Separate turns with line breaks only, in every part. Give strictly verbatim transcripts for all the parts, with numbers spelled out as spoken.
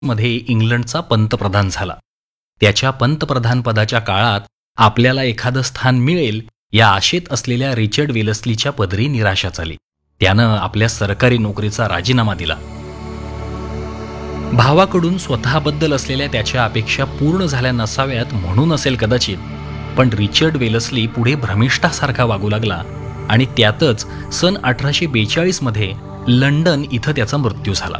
मध्ये इंग्लंडचा पंतप्रधान झाला. त्याच्या पंतप्रधानपदाच्या काळात आपल्याला एखादं स्थान मिळेल या आशेत असलेल्या रिचर्ड वेलस्लीच्या पदरी निराशा झाली. त्यानं आपल्या सरकारी नोकरीचा राजीनामा दिला. भावाकडून स्वतःबद्दल असलेल्या त्याच्या अपेक्षा पूर्ण झाल्या नसाव्यात म्हणून असेल कदाचित, पण रिचर्ड वेलस्ली पुढे भ्रमिष्ठासारखा वागू लागला आणि त्यातच सन अठराशे बेचाळीस मध्ये लंडन इथं त्याचा मृत्यू झाला.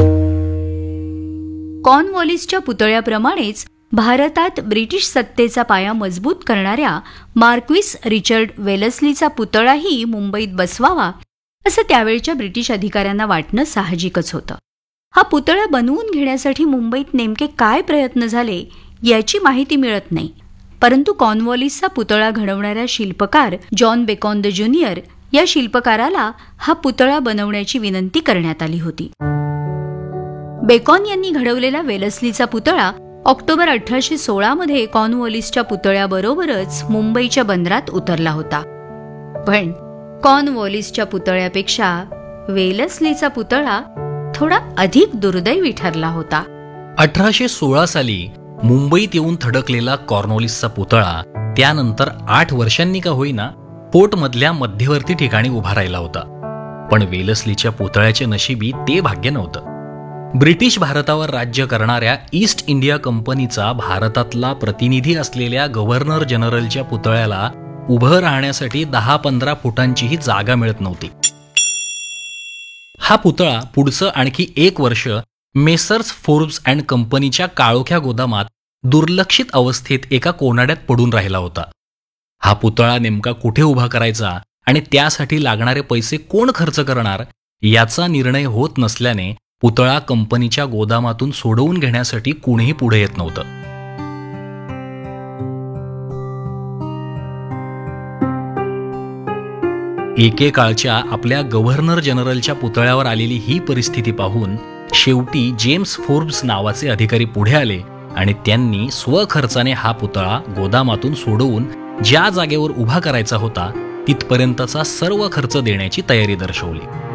कॉर्नवॉलिसच्या पुतळ्याप्रमाणेच भारतात ब्रिटिश सत्तेचा पाया मजबूत करणाऱ्या मार्क्विस रिचर्ड वेलस्लीचा पुतळाही मुंबईत बसवावा असं त्यावेळच्या ब्रिटिश अधिकाऱ्यांना वाटणं साहजिकच होतं. हा पुतळा बनवून घेण्यासाठी मुंबईत नेमके काय प्रयत्न झाले याची माहिती मिळत नाही, परंतु कॉर्नवॉलिसचा पुतळा घडवणाऱ्या शिल्पकार जॉन बेकॉन द ज्युनियर या शिल्पकाराला हा पुतळा बनवण्याची विनंती करण्यात आली होती. बेकॉन यांनी घडवलेला वेलस्लीचा पुतळा ऑक्टोबर अठराशे सोळा मध्ये कॉर्नवॉलिसच्या पुतळ्याबरोबरच मुंबईच्या बंदरात उतरला होता. पण कॉर्नवॉलिसच्या पुतळ्यापेक्षा वेलस्लीचा पुतळा थोडा अधिक दुर्दैवी ठरला होता.
अठराशे सोळा साली मुंबईत येऊन थडकलेला कॉर्नवॉलिसचा पुतळा त्यानंतर आठ वर्षांनी का होईना पोर्टमधल्या मध्यवर्ती ठिकाणी उभा राहिला होता. पण वेलस्लीच्या पुतळ्याचे नशिबी ते भाग्य नव्हतं. ब्रिटिश भारतावर राज्य करणाऱ्या ईस्ट इंडिया कंपनीचा भारतातला प्रतिनिधी असलेल्या गव्हर्नर जनरलच्या पुतळ्याला उभं राहण्यासाठी दहा पंधरा फुटांचीही जागा मिळत नव्हती. हा पुतळा पुढचं आणखी एक वर्ष मेसर्स फोर्ब्स अँड कंपनीच्या काळोख्या गोदामात दुर्लक्षित अवस्थेत एका कोनाड्यात पडून राहिला होता. हा पुतळा नेमका कुठे उभा करायचा आणि त्यासाठी लागणारे पैसे कोण खर्च करणार याचा निर्णय होत नसल्याने पुतळा कंपनीच्या गोदामातून सोडवून घेण्यासाठी कुणीही पुढे येत नव्हतं. एकेकाळच्या आपल्या गव्हर्नर जनरलच्या पुतळ्यावर आलेली ही परिस्थिती पाहून शेवटी जेम्स फोर्ब्स नावाचे अधिकारी पुढे आले आणि त्यांनी स्वखर्चाने हा पुतळा गोदामातून सोडवून ज्या जागेवर उभा करायचा होता तिथपर्यंतचा सर्व खर्च देण्याची तयारी दर्शवली.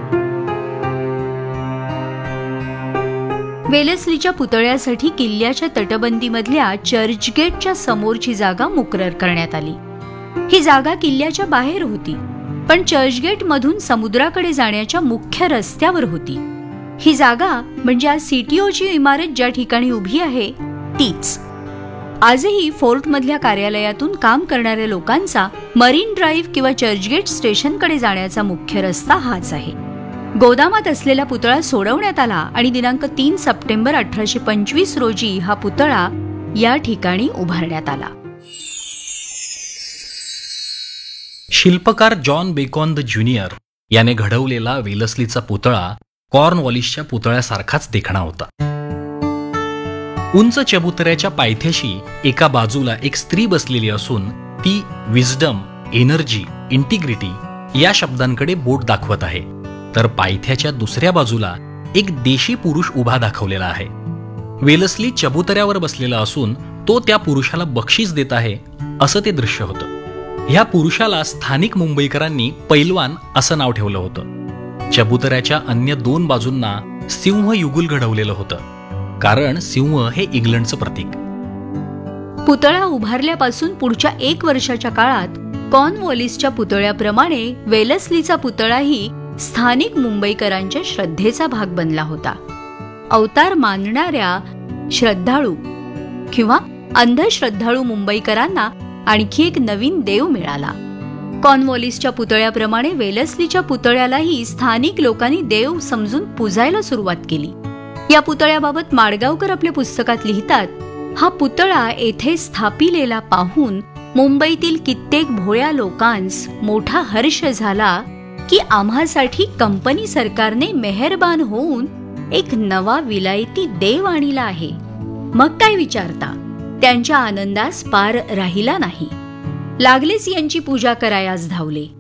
वेलस्लीच्या पुतळ्यासाठी किल्ल्याच्या तटबंदीमधल्या चर्चगेटच्या समोरची जागा मुकरर करण्यात आली. ही जागा किल्ल्याच्या बाहेर होती, पण चर्चगेट मधून समुद्राकडे जाण्याच्या मुख्य रस्त्यावर होती. ही जागा म्हणजे आज सीटीओची इमारत ज्या ठिकाणी उभी आहे तीच. आजही फोर्टमधल्या कार्यालयातून काम करणाऱ्या लोकांचा मरीन ड्राईव्ह किंवा चर्चगेट स्टेशनकडे जाण्याचा मुख्य रस्ता हाच आहे. गोदामात असलेला पुतळा सोडवण्यात आला आणि दिनांक तीन सप्टेंबर अठराशे पंचवीस रोजी हा पुतळा या ठिकाणी उभारण्यात आला.
शिल्पकार जॉन बेकॉन द ज्युनियर याने घडवलेला वेलस्लीचा पुतळा कॉर्नवॉलिसच्या पुतळ्यासारखाच देखणा होता. उंच चबुतऱ्याच्या पायथ्याशी एका बाजूला एक स्त्री बसलेली असून ती विजडम, एनर्जी, इंटिग्रिटी या शब्दांकडे बोट दाखवत आहे, तर पायथ्याच्या दुसऱ्या बाजूला एक देशी पुरुष उभा दाखवलेला आहे. वेलस्ली चबुतऱ्यावर बसलेला असून तो त्या पुरुषाला बक्षीस देत आहे असं ते दृश्य होतं. ह्या पुरुषाला स्थानिक मुंबईकरांनी पैलवान असं नाव ठेवलं होतं. चबुतऱ्याच्या अन्य दोन बाजूंना सिंह युगुल घडवलेलं होतं, कारण सिंह हे इंग्लंडचं प्रतीक.
पुतळा उभारल्यापासून पुढच्या एक वर्षाच्या काळात कॉर्नवॉलिसच्या पुतळ्याप्रमाणे वेलस्लीचा पुतळाही स्थानिक मुंबईकरांच्या श्रद्धेचा भाग बनला होता. अवतार मानणाऱ्या श्रद्धाळू किंवा अंधश्रद्धाळू मुंबईकरांना आणखी एक नवीन देव मिळाला. कॉर्नवॉलिसच्या पुतळ्याप्रमाणे वेलस्लीच्या पुतळ्यालाही स्थानिक लोकांनी देव समजून पूजायला सुरुवात केली. या पुतळ्याबाबत माडगावकर आपल्या पुस्तकात लिहितात, हा पुतळा येथे स्थापिलेला पाहून मुंबईतील कित्येक भोळ्या लोकांस मोठा हर्ष झाला की आम्हासाठी कंपनी सरकारने मेहरबान होऊन एक नवा विलायती देव आणला आहे. मग काय विचारता, त्यांच्या आनंदास पार राहिला नाही. लागलेच यांची पूजा करायास धावले.